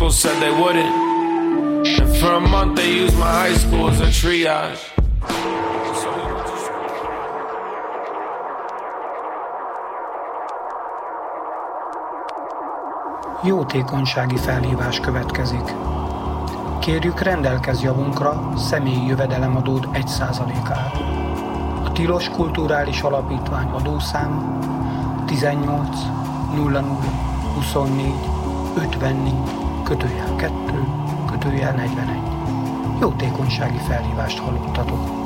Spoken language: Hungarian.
school said they wouldn't. And for a month they used my high school as a triage. Jótékonysági felhívás következik. Kérjük, rendelkezz javunkra személyi jövedelemadód 1%-ára. A Tilos Kulturális Alapítvány adószám 18 00 24 54 /2 /41. Jótékonysági felhívást hallottatok.